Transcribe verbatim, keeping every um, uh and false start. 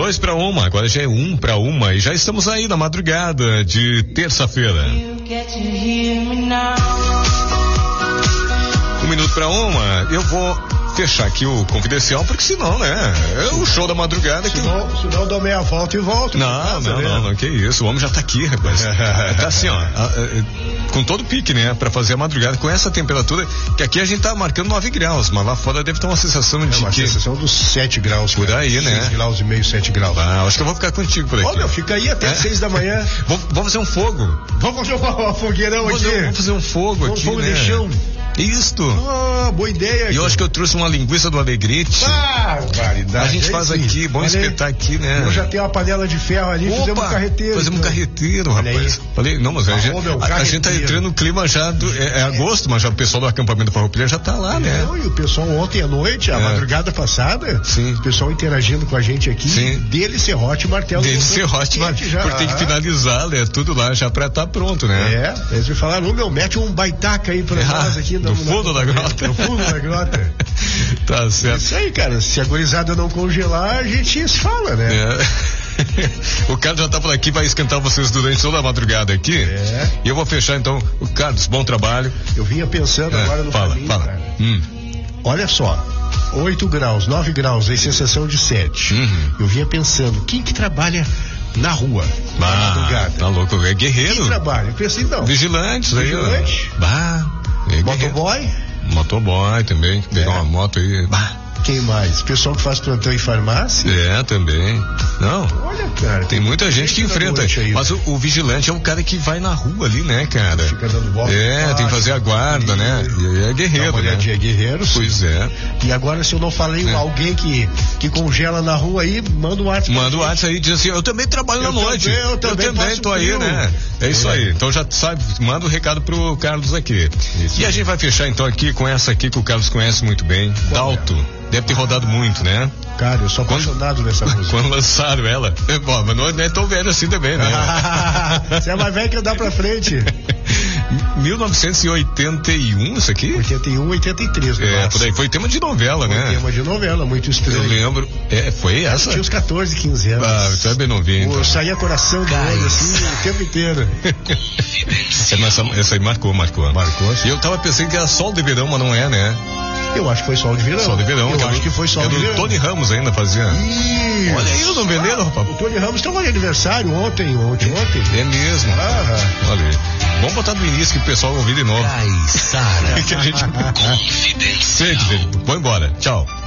Dois para uma, agora já é um para uma e já estamos aí na madrugada de terça-feira. Um minuto para uma, eu vou fechar aqui o confidencial, porque senão, né, é o show da madrugada. Que senão, que... senão eu dou meia volta e volto. Não, casa, não, né? não, não, que isso, o homem já tá aqui, rapaz. Tá assim, ó, a, a, com todo pique, né, pra fazer a madrugada, com essa temperatura, que aqui a gente tá marcando nove graus, mas lá fora deve ter uma sensação é de uma que... sensação dos sete graus. Por cara. aí, né? seis graus e meio, sete graus. Ah, acho que eu vou ficar contigo por aqui. Ô, meu, fica aí até é? seis da manhã. Vamos, vamos fazer um fogo. Vamos fazer um fogueirão vamos aqui. Fazer, vamos fazer um fogo vamos aqui, fogo né? de chão. Isto. Ah, boa ideia. E eu acho que eu trouxe uma linguiça do Alegrete. Ah, variedade. A gente faz aí, aqui, vamos espetar aqui, né? Eu já tenho uma panela de ferro ali, Opa, fizemos um carreteiro. Fazemos um carreteiro, rapaz. Falei, não, mas ah, a, gente, meu, a, a gente tá entrando no clima já do, é, é agosto, mas já o pessoal do acampamento Farroupilha já tá lá, né? Não, e o pessoal ontem à noite, a é. madrugada passada, Sim. o pessoal interagindo com a gente aqui, Sim. dele serrote e martelo. Dele serrote, mas já. Porque tem que finalizar, né? Tudo lá já pra estar tá pronto, né? É, eles me falaram, meu, mete um baitaca aí pra é, nós aqui. No fundo da grota. No fundo da grota. Tá certo. Isso aí, cara, se a gurizada não congelar, a gente se fala, né? É. O Carlos já tá por aqui, vai esquentar vocês durante toda a madrugada aqui. É. E eu vou fechar então. O Carlos, bom trabalho. Eu vinha pensando é, agora no fala, caminho, fala. Cara. Hum. Olha só, oito graus, nove graus, aí sensação de sete. Uhum. Eu vinha pensando, quem que trabalha na rua? Bah, na madrugada? Tá louco, é guerreiro. Quem trabalha? Eu pensei, não. Vigilante, Vigilante. Aí, bah, é motoboy? Motoboy também, que pegar é. uma moto aí. Bah. Quem mais? Pessoal que faz plantão em farmácia? É, também. Não. Olha, cara. Tem muita gente que enfrenta. Aí, mas o, o vigilante é um cara que vai na rua ali, né, cara? Fica dando volta. É, tem que fazer a guarda, e, né? E é guerreiro, uma né? É guerreiro. Pois sim. é. E agora, se eu não falei é. alguém que, que congela na rua aí, manda um WhatsApp. Manda um WhatsApp aí e diz assim, eu também trabalho eu na noite. Também, eu também, eu também tô aí, né? É isso é. aí. Então já sabe, manda um recado pro Carlos aqui. Isso. E a gente vai fechar então aqui com essa aqui que o Carlos conhece muito bem. Qual Dalto. É? Deve ter rodado muito, né? Cara, eu sou apaixonado quando, nessa música. Quando lançaram ela. Bom, mas não é tão velho assim também, né? Você é mais velho que eu dá pra frente. mil novecentos e oitenta e um, isso aqui? oitenta e um, oitenta e três. É, por aí. Foi tema de novela, foi né? tema de novela, muito estranho. Eu lembro. É, foi essa? Eu tinha uns catorze, quinze anos. Ah, tu é bem novinho. Eu saía coração do olho, assim, o tempo inteiro. essa, essa aí marcou, marcou. Marcou, sim. E eu tava pensando que era Sol de Verão, mas não é, né? Eu acho que foi Sol de Verão. Sol de Verão. Eu que acho do, que foi Sol que de do Verão. Tony Ramos ainda fazia. Isso. Olha aí o Dom Veneno, rapaz. O Tony Ramos estava de aniversário ontem, ontem, ontem. É mesmo. Ah, olha aí. Vamos botar no início que o pessoal ouvir de novo. Caissara. Que a gente... Confidencial. Vou embora. Tchau.